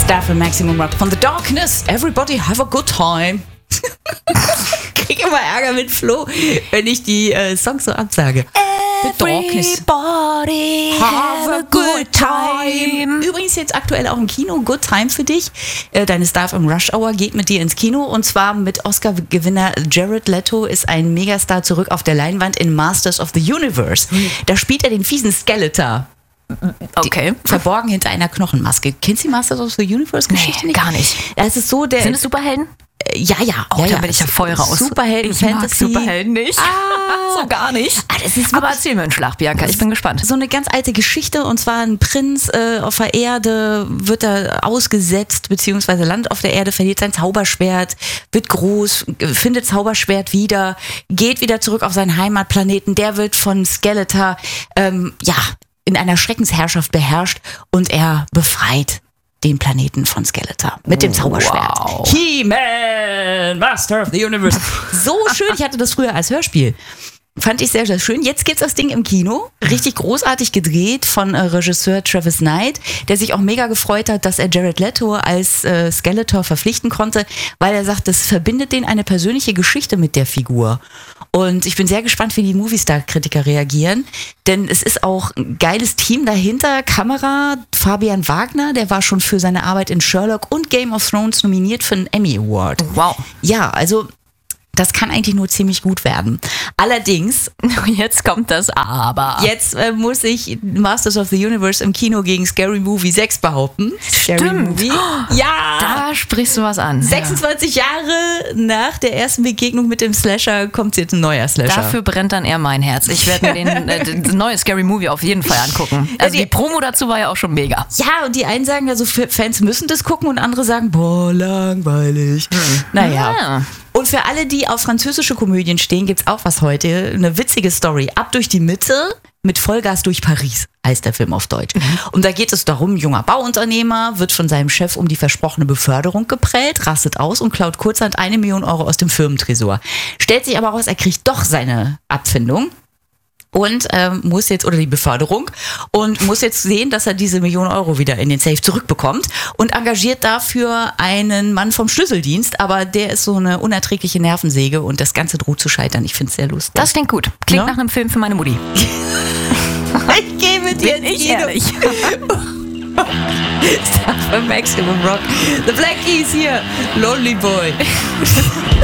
Stuff in Maximum Rock von The Darkness. Everybody have a good time. Ich krieg immer Ärger mit Flo, wenn ich die Songs so absage. Everybody have a good time. Übrigens jetzt aktuell auch im Kino, Good Time für dich. Deine Star im Rush Hour geht mit dir ins Kino und zwar mit Oscar-Gewinner Jared Leto ist ein Megastar zurück auf der Leinwand in Masters of the Universe. Da spielt er den fiesen Skeletor. Okay. Verborgen hinter einer Knochenmaske. Kennst du die Masters of the Universe Geschichte nicht? Gar nicht. Das ist so der. Sind es Superhelden? Ja. Da bin ich ja voll raus. Superhelden, ich Fantasy. mag Superhelden nicht. So gar nicht. Das ist aber erzähl mir einen Schlag, Bianca. Ich bin gespannt. So eine ganz alte Geschichte und zwar ein Prinz auf der Erde wird da ausgesetzt, beziehungsweise landet auf der Erde, verliert sein Zauberschwert, wird groß, findet Zauberschwert wieder, geht wieder zurück auf seinen Heimatplaneten. Der wird von Skeletor, in einer Schreckensherrschaft beherrscht und er befreit den Planeten von Skeletor mit dem Zauberschwert. Wow. He-Man, Master of the Universe. So schön, ich hatte das früher als Hörspiel. Fand ich sehr, sehr schön. Jetzt gibt's das Ding im Kino. Richtig großartig gedreht von Regisseur Travis Knight, der sich auch mega gefreut hat, dass er Jared Leto als Skeletor verpflichten konnte, weil er sagt, das verbindet den eine persönliche Geschichte mit der Figur. Und ich bin sehr gespannt, wie die Movistar-Kritiker reagieren, denn es ist auch ein geiles Team dahinter. Kamera, Fabian Wagner, der war schon für seine Arbeit in Sherlock und Game of Thrones nominiert für einen Emmy Award. Wow. Ja, also das kann eigentlich nur ziemlich gut werden. Allerdings, jetzt kommt das Aber. Jetzt muss ich Masters of the Universe im Kino gegen Scary Movie 6 behaupten. Scary Movie. Ja! Da sprichst du was an. 26 Jahre nach der ersten Begegnung mit dem Slasher kommt jetzt ein neuer Slasher. Dafür brennt dann eher mein Herz. Ich werde mir das neue Scary Movie auf jeden Fall angucken. Also die Promo dazu war ja auch schon mega. Ja, und die einen sagen, also Fans müssen das gucken und andere sagen, boah, langweilig. Naja. Ja. Und für alle, die auf französische Komödien stehen, gibt's auch was heute. Eine witzige Story. Ab durch die Mitte mit Vollgas durch Paris, heißt der Film auf Deutsch. Und da geht es darum, ein junger Bauunternehmer wird von seinem Chef um die versprochene Beförderung geprellt, rastet aus und klaut kurzerhand 1 Million Euro aus dem Firmentresor. Stellt sich aber raus, er kriegt doch seine Abfindung. Und muss jetzt, oder die Beförderung, und muss jetzt sehen, dass er diese 1 Million Euro wieder in den Safe zurückbekommt und engagiert dafür einen Mann vom Schlüsseldienst, aber der ist so eine unerträgliche Nervensäge und das Ganze droht zu scheitern. Ich finde es sehr lustig. Das klingt gut. Klingt nach einem Film für meine Mutti. Ich gehe mit dir ins Kino. Ehrlich. Stuff for Maximum Rock. The Black Keys hier. Lonely Boy.